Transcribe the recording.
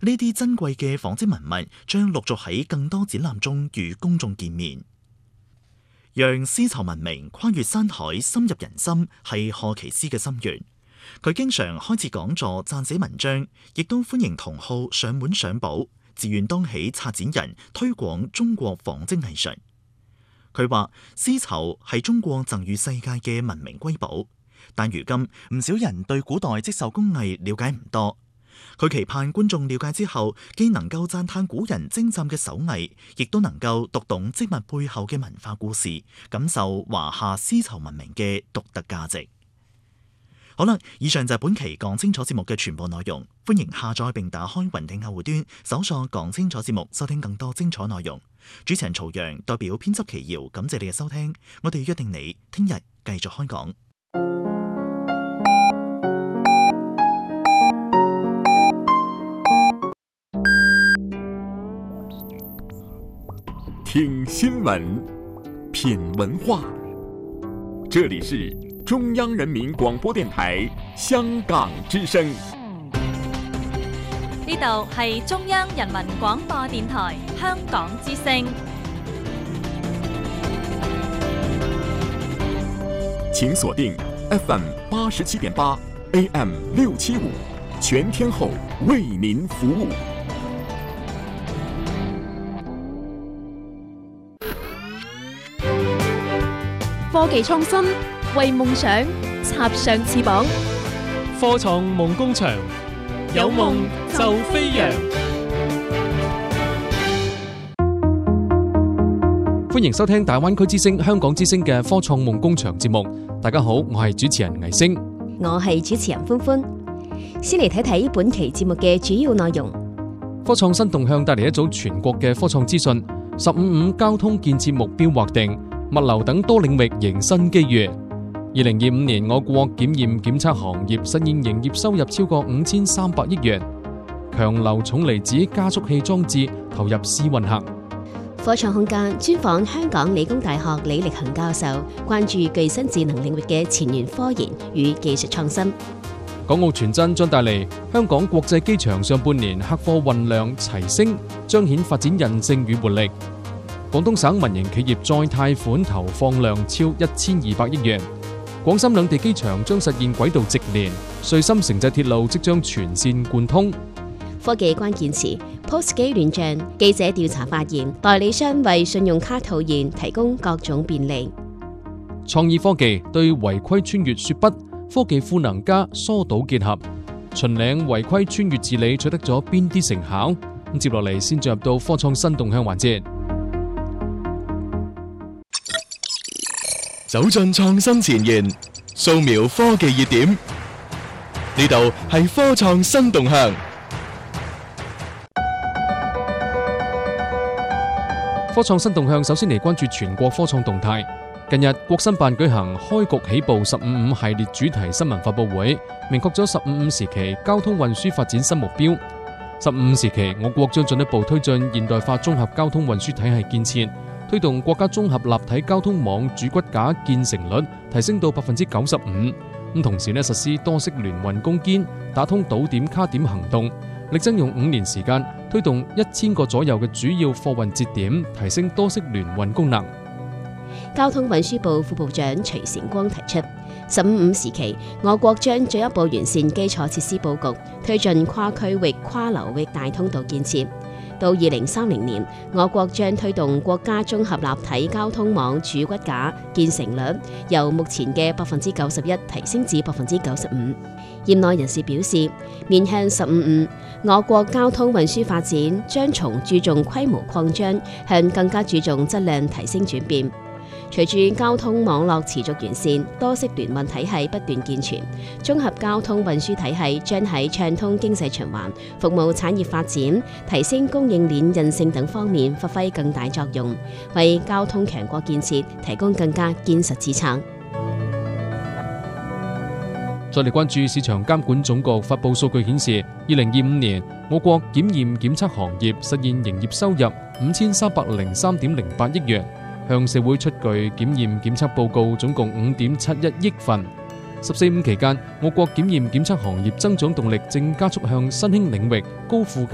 呢啲珍貴嘅紡織文物將陸續喺更多展覽中與公眾見面。讓絲綢文明跨越山海、深入人心，係賀奇斯嘅心願。佢經常開設講座、撰寫文章，亦都歡迎同好上門賞寶，自願當起策展人，推廣中國紡織藝術。佢話絲綢係中國贈予世界嘅文明瑰寶，但如今唔少人對古代織繡工藝了解唔多。佢期盼觀眾了解之後，既能夠讚嘆古人精湛嘅手藝，亦都能夠讀懂織物背後嘅文化故事，感受華夏絲綢文明嘅獨特價值。好啦，以上就係本期講清楚節目嘅全部內容。歡迎下載並打開雲聽客戶端，搜索講清楚節目，收聽更多精彩內容。主持人曹陽代表編輯奇瑤，感謝你嘅收聽。我哋約定你聽日繼續開講。 听新闻，品文化，这里是中央人民廣播電台香港之聲。 呢度係中央人民廣播電台香港之聲。 請鎖定 FM 87.8 AM 675，全天候為您服務。 科技創新，為夢想插上翅膀。 科創夢工場，有夢就飛揚。歡迎收聽大灣區之聲、香港之聲嘅科創夢工場節目。大家好，我係主持人倪星， 我係主持人歡歡。先嚟睇睇本期節目嘅主要內容。 科創新動向帶嚟一組全國嘅科創資訊，15交通建設目標劃定，物流等多領域迎新機遇。2025年我國檢驗檢測行業實現營業收入超過5300億元，強流重離子加速器裝置投入試運行。 科創空間專訪香港理工大學李力恒教授，關注具新智能領域嘅前沿科研與技術創新。 港澳傳真將帶嚟香港國際機場上半年客貨運量齊升，彰顯發展韌性與活力。廣東省民營企業再貸款投放量超1200億元。廣深兩地機場將實現軌道直連，穗深城際鐵路即將全線貫通。 科技關鍵詞 POS 機亂象，記者調查發現，代理商為信用卡套現提供各種便利。 創意科技對違規穿越說不，科技賦能加疏導結合。秦嶺違規穿越治理取得咗邊啲成效？咁接落嚟先進入到科創新動向環節。 走進創新前沿，掃描科技熱點，呢度係科創新動向。 科創新動向首先嚟關注全國科創動態。近日，國新辦舉行開局起步15系列主題新聞發佈會，明確咗15時期交通運輸發展新目標。15時期，我國將進一步推進現代化綜合交通運輸體系建設，推動國家綜合立體交通網主骨架建成率提升到95%。同時實施多式聯運攻堅，打通島點卡點行動，力爭用5年時間推動1000個左右嘅主要貨運節點，提升多式聯運功能。 交通運輸部副部長徐成光提出，15時期我國將進一步完善基礎設施佈局，推進跨區域、跨流域大通道建設。到2030年，我國將推動國家綜合立體交通網主骨架建成率由目前嘅91%提升至95%。業內人士表示，面向15我國交通運輸發展將從注重規模擴張向更加注重質量提升轉變。隨住交通網絡持續完善，多式聯運體系不斷健全，綜合交通運輸體系將喺暢通經濟循環、服務產業發展、提升供應鏈韌性等方面發揮更大作用，為交通強國建設提供更加堅實支撐。 再嚟關注市場監管總局發佈數據顯示，2025年我國檢驗檢測行業實現營業收入5303.08億元。向社會出具檢驗檢測報告總共5.71億份。14.5期間，我國檢驗檢測行業增長動力正加速向新興領域、高附加